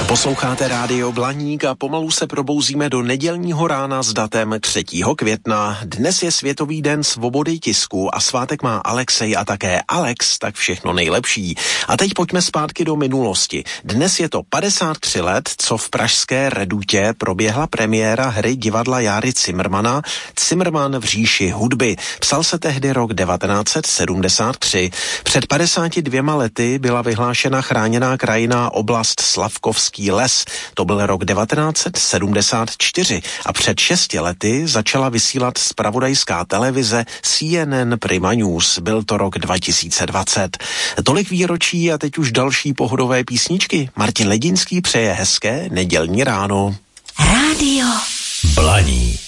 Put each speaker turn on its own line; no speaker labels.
Posloucháte Rádio Blaník a pomalu se probouzíme do nedělního rána s datem 3. května. Dnes je Světový den svobody tisku a svátek má Alexej a také Alex, tak všechno nejlepší. A teď pojďme zpátky do minulosti. Dnes je to 53 let, co v pražské Redutě proběhla premiéra hry divadla Járy Cimrmana Cimrman v říši hudby. Psal se tehdy rok 1973. Před 52 lety byla vyhlášena chráněná krajinná oblast Slavkovský les. To byl rok 1974 a před 6 lety začala vysílat zpravodajská televize CNN Prima News. Byl to rok 2020. Tolik výročí a teď už další pohodové písničky. Martin Ledinský přeje hezké nedělní ráno.
Rádio
Blaník.